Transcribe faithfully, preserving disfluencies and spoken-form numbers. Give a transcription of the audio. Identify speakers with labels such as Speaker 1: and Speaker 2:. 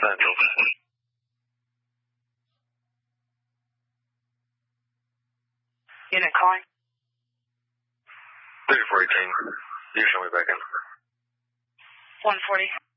Speaker 1: Central.
Speaker 2: Unit calling.
Speaker 1: thirty-four eighteen. You show me back in.
Speaker 2: one forty.